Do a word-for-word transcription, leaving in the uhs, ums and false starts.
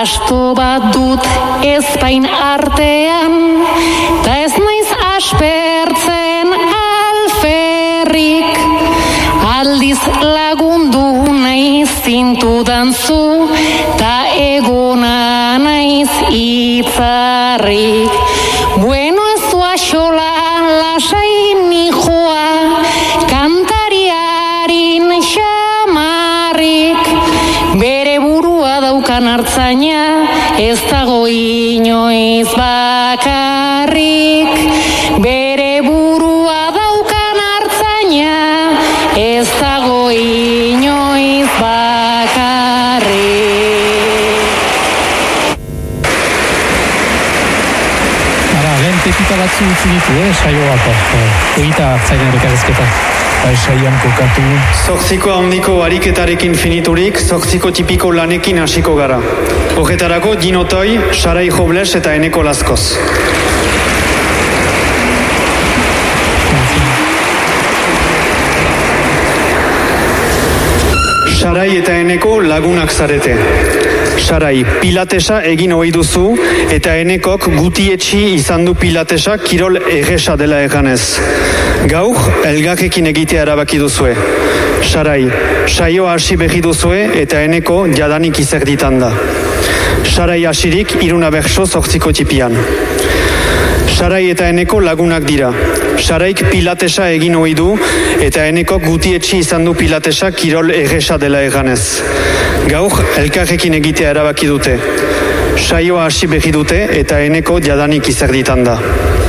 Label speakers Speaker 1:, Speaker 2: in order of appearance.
Speaker 1: Asto bat dut ezpain artean, ta ez naiz aspertzen alferrik. Aldiz lagundu naiz zintudan zu, ta egona naiz itzarrik. Bueno ez zuaxola lasai nijoa, kantariarin xamarrik. Bere burua daukan hartzaina, ez dago inoiz bakarrik. Bere burua daukan hartzaina, ez dago inoiz bakarrik.
Speaker 2: Ara, lehen tekika batzu utzi ditu, eh, saio bat, egita hartzainen elkarrizketa.
Speaker 3: Bai, saian kokatu.
Speaker 4: Zortziko handiko ariketarekin finiturik, zortziko tipiko lanekin hasiko gara. Horretarako Dinotoi, Sarai Jobles eta Eneko Lazkoz. Sarai eta Eneko lagunak zarete. Sarai, pilatesa egin ohi duzu eta Enekok gutietxi izan du pilatesa kirol erresa dela eganez. Gaur, elgarrekin egitea erabaki duzue. Sarai, saioa hasi behi duzue eta Eneko jadanik izerditan da. Sarai hasirik iruna berso zortziko tipian. Sarai eta Eneko lagunak dira. Saraik pilatesa egin ohi du eta Enekok gutietxi izan du pilatesa kirol erresa dela eganez. Gaur, elkarrekin egitea erabaki dute. Saioa hasi behi dute eta Eneko jadanik izerditan da.